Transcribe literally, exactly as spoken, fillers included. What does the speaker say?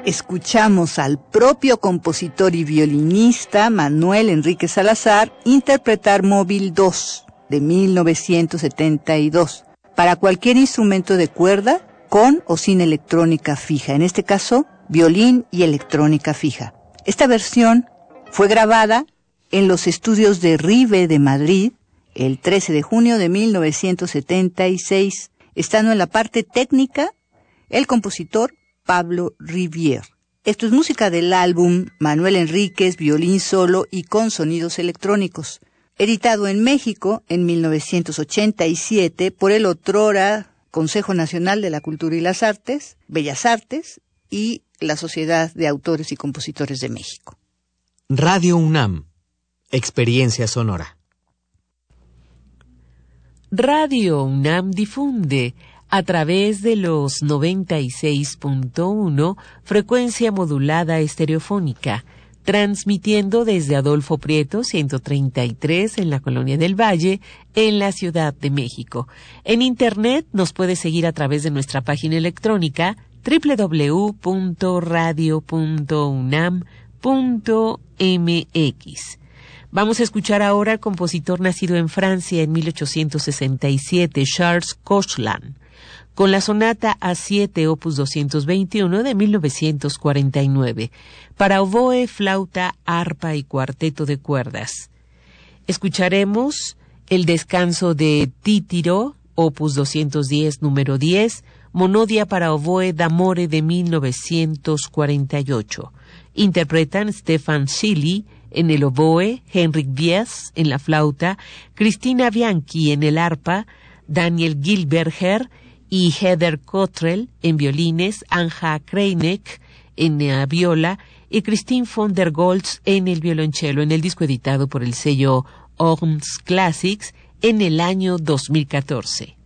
escuchamos al propio compositor y violinista Manuel Enrique Salazar interpretar Móvil dos de mil novecientos setenta y dos para cualquier instrumento de cuerda con o sin electrónica fija, en este caso violín y electrónica fija. Esta versión fue grabada en los estudios de Rive de Madrid el trece de junio de mil novecientos setenta y seis, estando en la parte técnica el compositor Pablo Rivière. Esto es música del álbum Manuel Enríquez, violín solo y con sonidos electrónicos, editado en México en mil novecientos ochenta y siete por el otrora Consejo Nacional de la Cultura y las Artes, Bellas Artes y la Sociedad de Autores y Compositores de México. Radio UNAM, experiencia sonora. Radio UNAM difunde a través de los noventa y seis punto uno frecuencia modulada estereofónica, transmitiendo desde Adolfo Prieto ciento treinta y tres en la Colonia del Valle, en la Ciudad de México. En Internet nos puede seguir a través de nuestra página electrónica doble u doble u doble u punto radio punto unam punto m x. Vamos a escuchar ahora al compositor nacido en Francia en mil ochocientos sesenta y siete, Charles Koechlin, con la sonata A siete, opus doscientos veintiuno de mil novecientos cuarenta y nueve, para oboe, flauta, arpa y cuarteto de cuerdas. Escucharemos el descanso de Títiro, opus doscientos diez, número diez, Monodia para oboe d'amore de mil novecientos cuarenta y ocho. Interpretan Stefan Schilly en el oboe, Henrik Bies en la flauta, Cristina Bianchi en el arpa, Daniel Gilberger y Heather Cottrell en violines, Anja Kreinek en la viola y Christine von der Goltz en el violonchelo, en el disco editado por el sello Orms Classics en el año dos mil catorce.